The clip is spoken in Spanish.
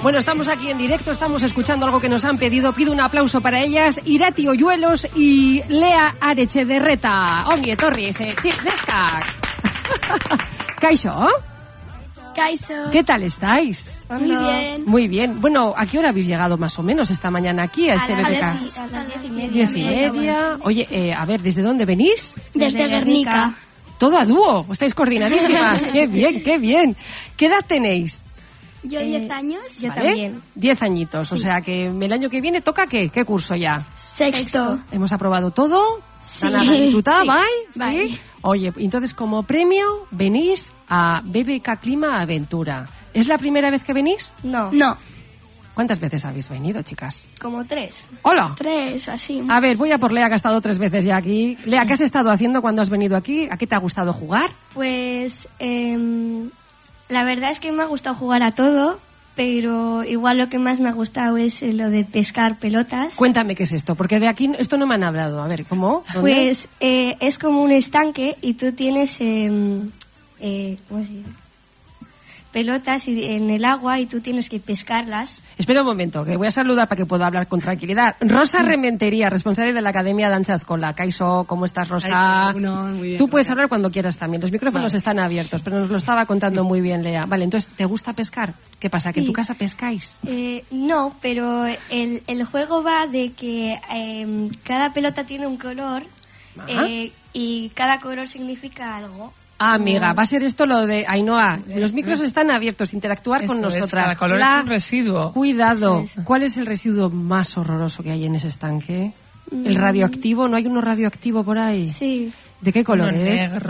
Bueno, estamos aquí en directo, estamos escuchando algo que nos han pedido. Pido un aplauso para ellas, Irati Oyuelos y Lea Aretxederreta. Ongi etorri, Kaixo. Kaixo. ¿Qué tal estáis? Muy bien. Muy bien. Bueno, ¿a qué hora habéis llegado más o menos esta mañana aquí a este BBK? A las 10:30. 10:30. Oye, a ver, ¿desde dónde venís? Desde Guernica. Todo a dúo, estáis coordinadísimas. Qué bien, qué bien. ¿Qué edad tenéis? Yo 10 años. Yo también. 10 añitos, o sea que el año que viene toca ¿qué? ¿Qué curso ya? Sexto. ¿Hemos aprobado todo? Sí. ¿Sí? ¿Sí? Oye, entonces como premio venís a BBK Clima Aventura. ¿Es la primera vez que venís? No. ¿Cuántas veces habéis venido, chicas? Como 3. ¡Hola! 3, así. A ver, voy a por Lea, que ha estado 3 veces ya aquí. Lea, ¿qué has estado haciendo cuando has venido aquí? ¿A qué te ha gustado jugar? Pues la verdad es que me ha gustado jugar a todo, pero igual lo que más me ha gustado es lo de pescar pelotas. Cuéntame qué es esto, porque de aquí esto no me han hablado. A ver, ¿cómo? ¿Dónde? Pues es como un estanque y tú tienes ¿cómo se dice? Pelotas en el agua y tú tienes que pescarlas. Espera un momento, que voy a saludar para que pueda hablar con tranquilidad. Rosa Rementería, responsable de la Academia Danza Escola. Kaixo, ¿cómo estás, Rosa? Muy bien. Tú puedes hablar cuando quieras también. Los micrófonos están abiertos, pero nos lo estaba contando muy bien Lea. Vale, entonces, ¿te gusta pescar? ¿Qué pasa, que en tu casa pescáis? No, pero el juego va de que cada pelota tiene un color y cada color significa algo. Ah, amiga, va a ser esto lo de Ainhoa. Los micros están abiertos, interactuar con nosotras. Cada color es un residuo. Cuidado. ¿Cuál es el residuo más horroroso que hay en ese estanque? ¿El radioactivo? ¿No hay uno radioactivo por ahí? Sí. ¿De qué color Uno es? negro.